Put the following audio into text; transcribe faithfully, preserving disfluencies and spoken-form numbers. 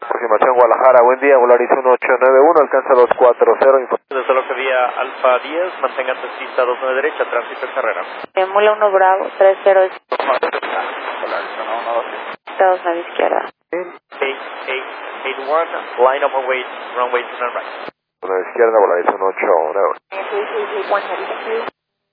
Aproximación Guadalajara, buen día, Volaris uno ocho nueve uno, alcanza dos cuatro cero. Desde lo que vía Alfa diez, mantenga taxista dos nueve derecha, tránsito en carrera. Mula uno Bravo, tres cero. Volaris uno uno dos. dos nueve izquierda. eight eight eight one, line up and wait, runway to the right. Una izquierda, Volaris uno ocho nueve uno.